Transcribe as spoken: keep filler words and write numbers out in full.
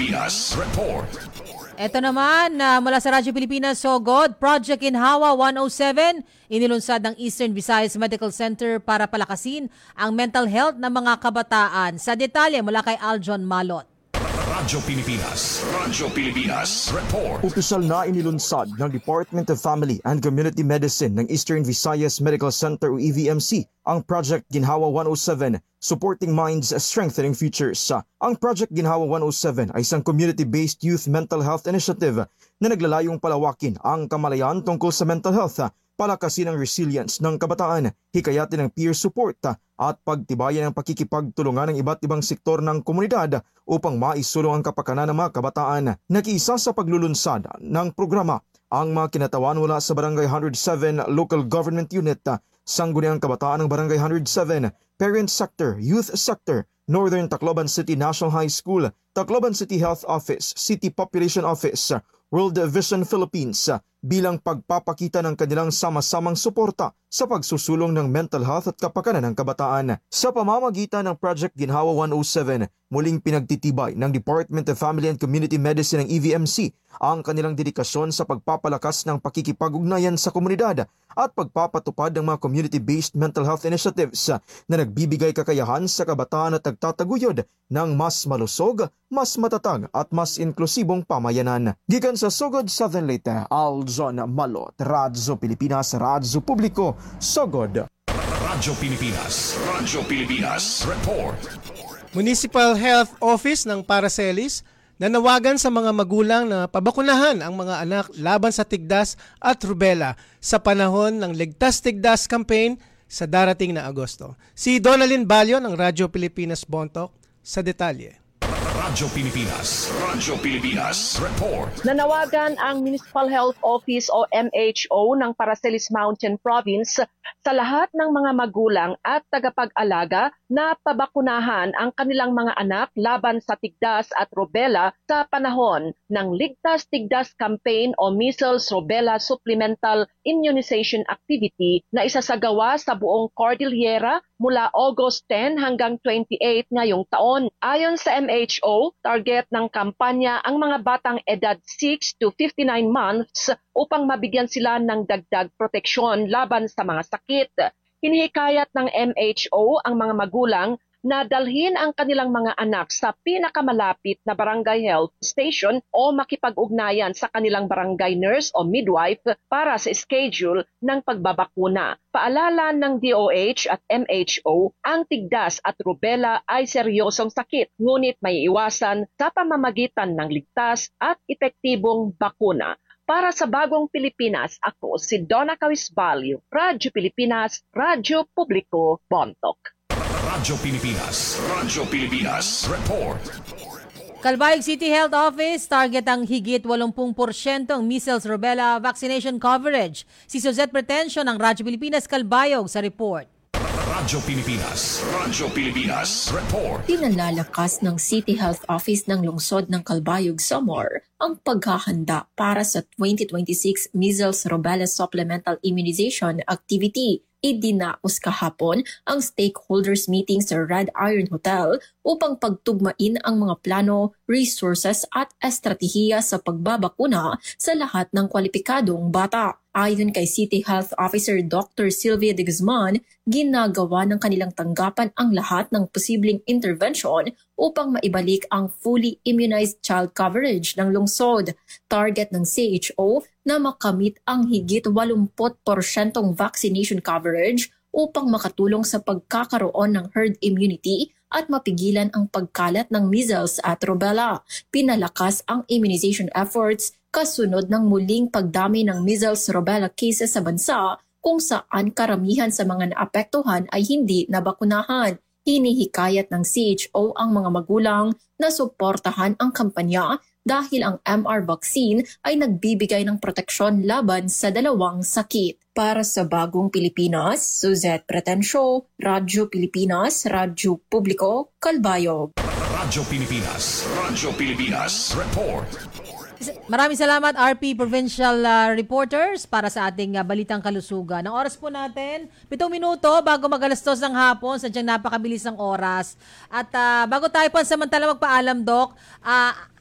Pilipinas Report. Ito naman, uh, mula sa Radyo Pilipinas, Sogod, Project Ginhawa one oh seven, inilunsad ng Eastern Visayas Medical Center para palakasin ang mental health ng mga kabataan. Sa detalye mula kay Aljon Malot. Radyo Pilipinas, Radyo Pilipinas Report. Opisyal na inilunsad ng Department of Family and Community Medicine ng Eastern Visayas Medical Center o E V M C ang Project Ginhawa one oh seven, Supporting Minds, Strengthening Futures. Ang Project Ginhawa one oh seven ay isang community-based youth mental health initiative na naglalayong palawakin ang kamalayan tungkol sa mental health, palakasin ang resilience ng kabataan, hikayatin ang peer support at pagtibayan ang pakikipagtulungan ng iba't ibang sektor ng komunidad upang maisulong ang kapakanan ng mga kabataan. Nakiisa sa paglulunsad ng programa ang mga kinatawan mula sa Barangay one oh seven Local Government Unit, Sangguniang Kabataan ng Barangay one oh seven, Parent Sector, Youth Sector, Northern Tacloban City National High School, Tacloban City Health Office, City Population Office, World Vision Philippines bilang pagpapakita ng kanilang sama-samang suporta sa pagsusulong ng mental health at kapakanan ng kabataan. Sa pamamagitan ng Project Ginhawa one oh seven, muling pinagtitibay ng Department of Family and Community Medicine ng E V M C ang kanilang dedikasyon sa pagpapalakas ng pakikipag-ugnayan sa komunidad at pagpapatupad ng mga community-based mental health initiatives na nagbibigay kakayahan sa kabataan at nagtataguyod ng mas malusog, mas matatag at mas inklusibong pamayanan. Gikan sa Sogod, Southern Leyte, Aljon Malot, Radyo Pilipinas, Radyo Publiko, Sogod. Radyo Pilipinas, Radyo Pilipinas Report. Municipal Health Office ng Paracelis nanawagan sa mga magulang na pabakunahan ang mga anak laban sa tigdas at rubella sa panahon ng Ligtas Tigdas campaign sa darating na Agosto. Si Donalyn Balyo ng Radyo Pilipinas Bontoc sa detalye. Radyo Pilipinas, Radyo Pilipinas Report. Nanawagan ang Municipal Health Office o M H O ng Paracelis Mountain Province sa lahat ng mga magulang at tagapag-alaga na pabakunahan ang kanilang mga anak laban sa tigdas at rubella sa panahon ng Ligtas Tigdas Campaign o Measles Rubella Supplemental Immunization Activity na isasagawa sa buong Cordillera mula August ten hanggang twenty-eight ngayong taon. Ayon sa M H O, target ng kampanya ang mga batang edad six to fifty-nine months upang mabigyan sila ng dagdag proteksyon laban sa mga sakit. Hinihikayat ng M H O ang mga magulang na dalhin ang kanilang mga anak sa pinakamalapit na barangay health station o makipag-ugnayan sa kanilang barangay nurse o midwife para sa schedule ng pagbabakuna. Paalala ng D O H at M H O, ang tigdas at rubella ay seryosong sakit, ngunit may iwasan sa pamamagitan ng ligtas at epektibong bakuna. Para sa Bagong Pilipinas, ako si Donna Cawisbalyo, Radyo Pilipinas, Radyo Publiko, Bontoc. Radyo Pilipinas, Radyo Pilipinas Report. Calbayog City Health Office, target ang higit eighty percent ang measles rubella vaccination coverage. Si Suzette Pretencio ng Radyo Pilipinas, Calbayog sa report. Radyo Pilipinas, Radyo Pilipinas Report. Pinalalakas ng City Health Office ng lungsod ng Calbayog, Samar ang paghahanda para sa twenty twenty-six Measles Rubella Supplemental Immunization Activity. Idinaos kahapon ang stakeholders meeting sa Red Iron Hotel upang pagtugmain ang mga plano, resources at estratehiya sa pagbabakuna sa lahat ng kwalipikadong bata. Ayon kay City Health Officer Doctor Sylvia de Guzman, ginagawa ng kanilang tanggapan ang lahat ng posibleng intervention upang maibalik ang fully immunized child coverage ng lungsod. Target ng C H O na makamit ang higit eighty percent vaccination coverage upang makatulong sa pagkakaroon ng herd immunity at mapigilan ang pagkalat ng measles at rubella. Pinalakas ang immunization efforts kasunod ng muling pagdami ng measles rubella cases sa bansa kung saan karamihan sa mga naapektuhan ay hindi nabakunahan. Hinihikayat ng C H O ang mga magulang na suportahan ang kampanya dahil ang M R vaccine ay nagbibigay ng proteksyon laban sa dalawang sakit. Para sa Bagong Pilipinas, Suzette Pretencio, Radyo Pilipinas, Radyo Publiko, Calbayog. Radyo Pilipinas, Radyo Pilipinas Report. Maraming salamat R P Provincial uh, Reporters para sa ating uh, balitang kalusugan. Ang oras po natin, pitong minuto bago magalastos ng hapon, sadyang napakabilis ng oras. At uh, bago tayo pansamantala magpaalam, Doc, uh,